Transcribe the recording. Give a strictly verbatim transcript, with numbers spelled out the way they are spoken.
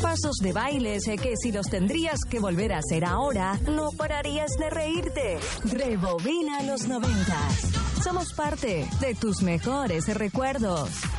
Pasos de bailes que si los tendrías que volver a hacer ahora, no pararías de reírte. Rebobina los noventas. Somos parte de tus mejores recuerdos.